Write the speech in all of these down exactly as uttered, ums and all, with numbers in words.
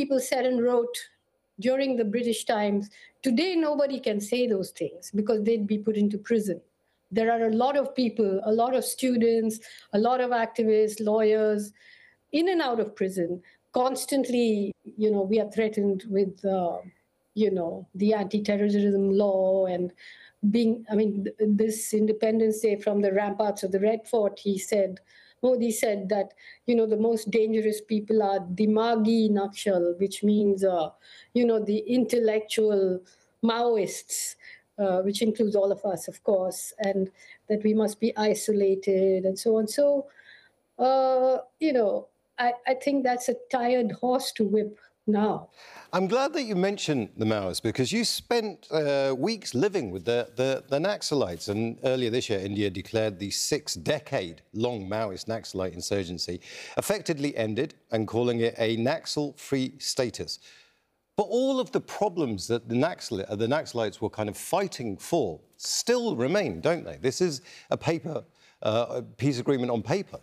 people said and wrote during the British times, today nobody can say those things because they'd be put into prison. There are a lot of people, a lot of students, a lot of activists, lawyers, in and out of prison. Constantly, you know, we are threatened with, uh, you know, the anti-terrorism law and being, I mean, th- this Independence Day from the ramparts of the Red Fort, he said, Modi said that, you know, the most dangerous people are Dimagi Nakshal, which means, uh, you know, the intellectual Maoists, uh, which includes all of us, of course, and that we must be isolated and so on. So, uh, you know, I, I think that's a tired horse to whip now. I'm glad that you mentioned the Maoists because you spent uh, weeks living with the, the, the Naxalites. And earlier this year, India declared the six-decade-long Maoist Naxalite insurgency effectively ended and calling it a Naxal-free status. But all of the problems that the, Naxal the Naxalites were kind of fighting for still remain, don't they? This is a paper, uh, a peace agreement on paper.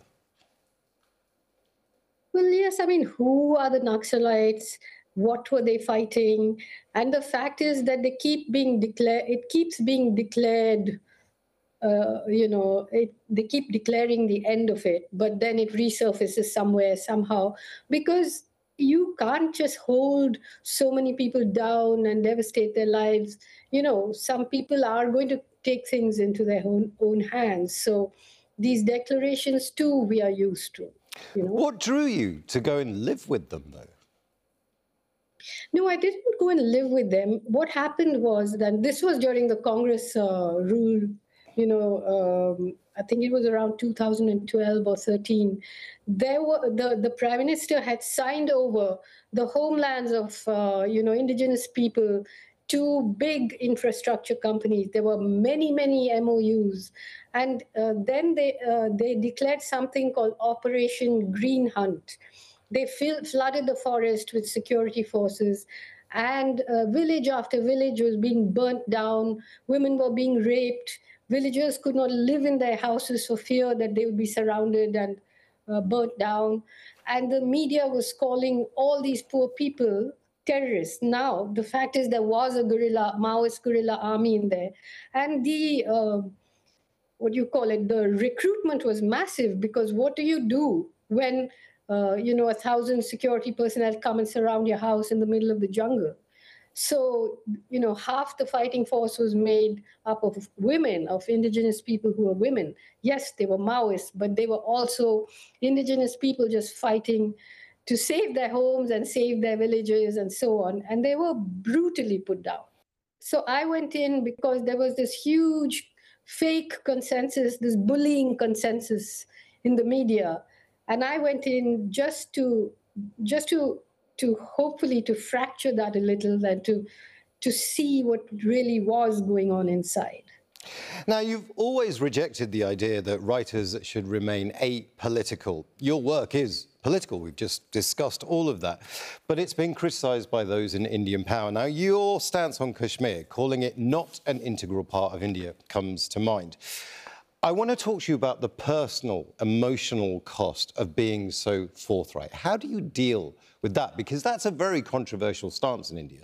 Well, yes, I mean, who are the Naxalites? What were they fighting? And the fact is that they keep being declared, it keeps being declared, uh, you know, it, they keep declaring the end of it, but then it resurfaces somewhere, somehow, because you can't just hold so many people down and devastate their lives. You know, some people are going to take things into their own, own hands. So these declarations, too, we are used to. You know? What drew you to go and live with them, though? No, I didn't go and live with them. What happened was that this was during the Congress uh, rule, you know, um, I think it was around two thousand twelve or thirteen. There were the, the Prime Minister had signed over the homelands of, uh, you know, indigenous people to big infrastructure companies. There were many, many M O Us. And uh, then they, uh, they declared something called Operation Green Hunt. They fill, flooded the forest with security forces, and uh, village after village was being burnt down. Women were being raped. Villagers could not live in their houses for fear that they would be surrounded and uh, burnt down. And the media was calling all these poor people terrorists. Now, the fact is there was a guerrilla, Maoist guerrilla army in there. And the, uh, what do you call it, the recruitment was massive, because what do you do when uh, you know, a thousand security personnel come and surround your house in the middle of the jungle? So, you know, half the fighting force was made up of women, of indigenous people who were women. Yes, they were Maoists, but they were also indigenous people just fighting to save their homes and save their villages and so on. And they were brutally put down. So I went in because there was this huge fake consensus, this bullying consensus in the media. And I went in just to just to to hopefully to fracture that a little and to to see what really was going on inside. Now, you've always rejected the idea that writers should remain apolitical. Your work is political. We've just discussed all of that. But it's been criticised by those in Indian power. Now, your stance on Kashmir, calling it not an integral part of India, comes to mind. I want to talk to you about the personal, emotional cost of being so forthright. How do you deal with that? Because that's a very controversial stance in India.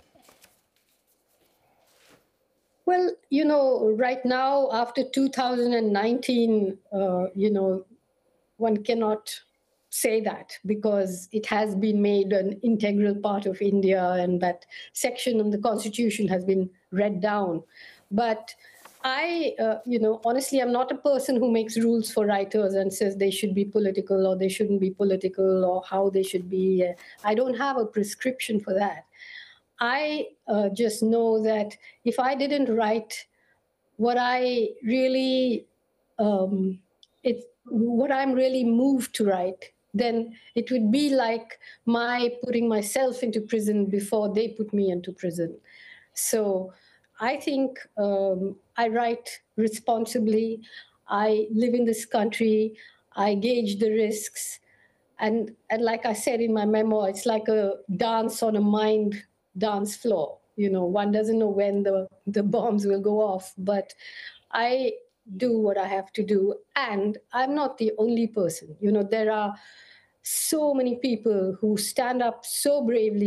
Well, you know, right now, after two thousand nineteen, uh, you know, one cannot say that because it has been made an integral part of India and that section of the Constitution has been read down. But I, uh, you know, honestly, I'm not a person who makes rules for writers and says they should be political or they shouldn't be political or how they should be. I don't have a prescription for that. I uh, just know that if I didn't write what I really, um, it, what I'm really moved to write, then it would be like my putting myself into prison before they put me into prison. So I think um, I write responsibly. I live in this country. I gauge the risks. And, and like I said in my memoir, it's like a dance on a mind dance floor. You know, one doesn't know when the, the bombs will go off, but I do what I have to do. And I'm not the only person. You know, there are so many people who stand up so bravely